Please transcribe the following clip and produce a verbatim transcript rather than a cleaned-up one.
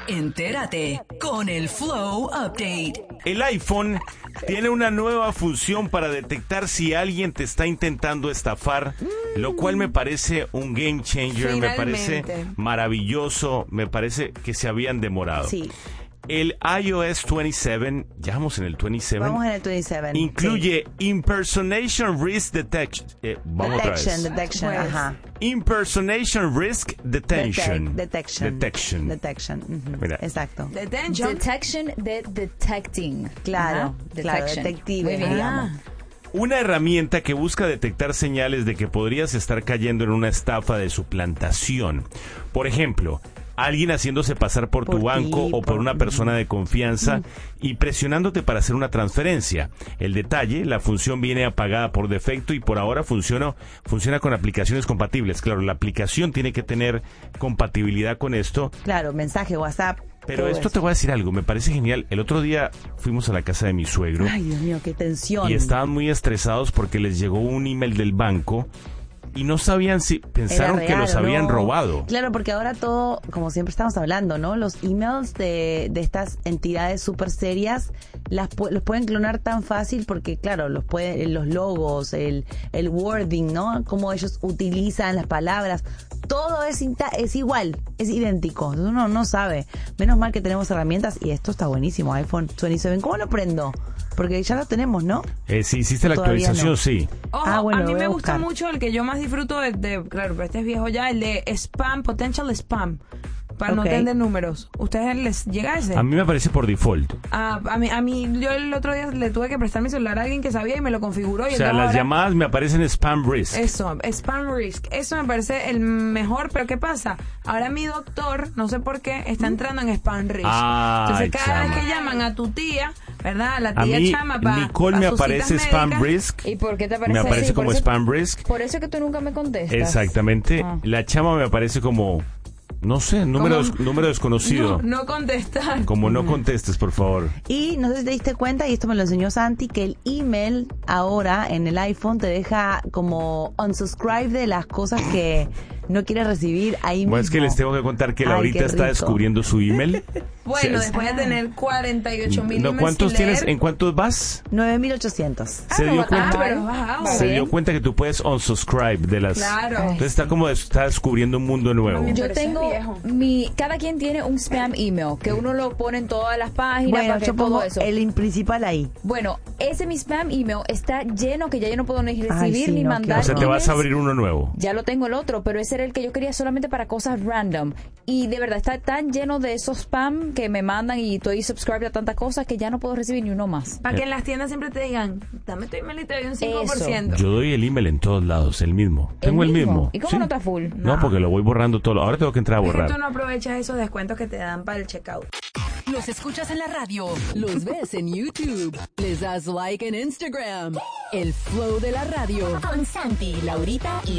Entérate con el Flow Update. El iPhone tiene una nueva función para detectar si alguien te está intentando estafar, mm. lo cual me parece un game changer, Finalmente. me parece maravilloso, me parece que se habían demorado. Sí. El iOS veintisiete, ya vamos en el veintisiete. Vamos en el veintisiete. Incluye sí. Impersonation Risk Detection. Eh, vamos detection, otra vez. detection, pues, ajá. Impersonation Risk Detection. Detec- detection. Detection. Detection. Uh-huh. Mira. Exacto. Detention. Detection de detecting. Claro, uh-huh. claro, detective, digamos. Ah. Una herramienta que busca detectar señales de que podrías estar cayendo en una estafa de suplantación. Por ejemplo, alguien haciéndose pasar por, por tu banco ti, o por, por una persona de confianza mm. y presionándote para hacer una transferencia. El detalle, la función viene apagada por defecto y por ahora funciona, funciona con aplicaciones compatibles. Claro, la aplicación tiene que tener compatibilidad con esto. Claro, mensaje, WhatsApp. Pero esto eso. Te voy a decir algo, me parece genial. El otro día fuimos a la casa de mi suegro. Ay, Dios mío, qué tensión. Y estaban muy estresados porque les llegó un email del banco y no sabían si pensaron real, que los habían no. robado. Claro, porque ahora todo, como siempre estamos hablando, ¿no? Los emails de, de estas entidades súper serias las, los pueden clonar tan fácil porque, claro, los pueden, los logos, el, el wording, ¿no? Cómo ellos utilizan las palabras. Todo es, es igual, es idéntico. Uno no sabe. Menos mal que tenemos herramientas y esto está buenísimo. iPhone veintisiete. ¿Cómo lo prendo? Porque ya lo tenemos, ¿no? Eh, sí, hiciste la actualización, no. sí. Ojo, ah, bueno, a mí me buscar. gusta mucho el que yo más disfruto de, de, claro, pero este es viejo ya, el de spam, potential spam. Para okay. no tener números. ¿Ustedes les llega ese? A mí me aparece por default. Ah, a mí, a mí, yo el otro día le tuve que prestar mi celular a alguien que sabía y me lo configuró. Y o sea, las ahora, llamadas me aparecen spam risk. Eso, spam risk. Eso me parece el mejor, pero ¿qué pasa? Ahora mi doctor, no sé por qué, está entrando en spam risk. Ah, Entonces cada chama. vez que llaman a tu tía, ¿verdad? La tía a mí, chama para Nicole me aparece spam médicas. risk. ¿Y por qué te aparece? Me aparece sí, como eso, spam risk. Por eso que tú nunca me contestas. Exactamente. Ah. La chama me aparece como... No sé, número, des, número desconocido. No, no contestar. Como no contestes, por favor. Y no sé si te diste cuenta, y esto me lo enseñó Santi, que el email ahora en el iPhone te deja como unsubscribe de las cosas que no quieres recibir ahí mismo. Bueno, es que les tengo que contar que Laurita está descubriendo su email. Bueno, después de tener cuarenta y ocho mil no, ¿cuántos tienes? ¿En cuántos vas? nueve mil ochocientos. Se dio ah, cuenta. Ah, pero bajado. Se dio cuenta que tú puedes unsubscribe de las. Claro. Entonces está como está descubriendo un mundo nuevo. Yo tengo mi, cada quien tiene un spam email que uno lo pone en todas las páginas. Bueno, para que yo pongo todo eso. el principal ahí. Bueno, ese mi spam email está lleno que ya yo no puedo ni recibir Ay, sí, ni no, mandar. O sea, te vas a abrir uno nuevo. Ya lo tengo el otro, pero ese era el que yo quería solamente para cosas random. Y de verdad está tan lleno de esos spam que me mandan y estoy subscribe a tantas cosas que ya no puedo recibir ni uno más. Para que en las tiendas siempre te digan, dame tu email y te doy un cinco por ciento. Yo doy el email en todos lados, el mismo. ¿El Tengo mismo? el mismo. ¿Y cómo ¿Sí? no está full? No. no, porque lo voy borrando todo. Ahora tengo que entrar a borrar. Es que tú no aprovechas esos descuentos que te dan para el checkout. Los escuchas en la radio. Los ves en YouTube. Les das like en Instagram. El Flow de la radio. Con Santi, Laurita y